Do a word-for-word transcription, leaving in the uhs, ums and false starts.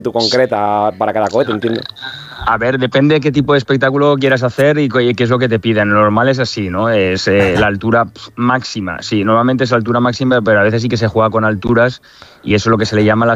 tú concreta para cada cohete, entiendo. A ver, depende de qué tipo de espectáculo quieras hacer y qué es lo que te piden. Lo normal es así, ¿no? Es eh, la altura máxima. Sí, normalmente es la altura máxima, pero a veces sí que se juega con alturas y eso es lo que se le llama la